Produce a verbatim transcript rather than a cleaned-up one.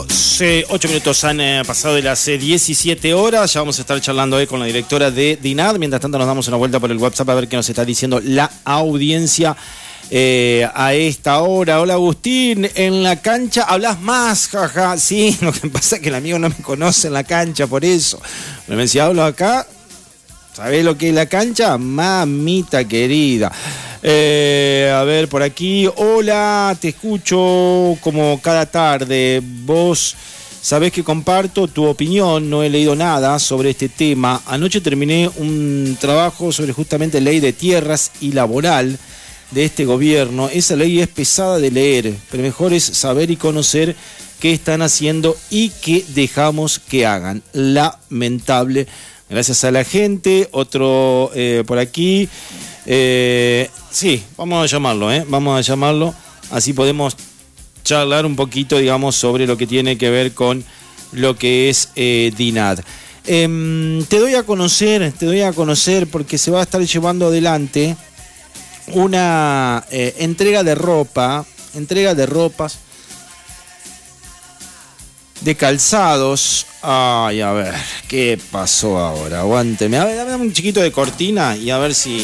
Ocho minutos han eh, pasado de las eh, diecisiete horas. Ya vamos a estar charlando hoy con la directora de DINAD. Mientras tanto nos damos una vuelta por el WhatsApp a ver qué nos está diciendo la audiencia eh, a esta hora. Hola Agustín, en la cancha hablas más, jaja. Sí, lo que pasa es que el amigo no me conoce en la cancha, por eso. Me decía, hablo acá, ¿sabés lo que es la cancha? Mamita querida. Eh, a ver, por aquí. Hola, te escucho como cada tarde. Vos sabés que comparto tu opinión. No he leído nada sobre este tema. Anoche terminé un trabajo sobre justamente ley de tierras y laboral de este gobierno. Esa ley es pesada de leer, pero mejor es saber y conocer qué están haciendo y qué dejamos que hagan. Lamentable. Gracias a la gente. Otro eh, por aquí. Eh, sí, vamos a llamarlo, ¿eh? Vamos a llamarlo, así podemos charlar un poquito, digamos, sobre lo que tiene que ver con lo que es eh, DINAD. Eh, te doy a conocer, te doy a conocer porque se va a estar llevando adelante una eh, entrega de ropa, entrega de ropas, de calzados. Ay, a ver, ¿qué pasó ahora? Aguánteme, a ver, dame un chiquito de cortina y a ver si...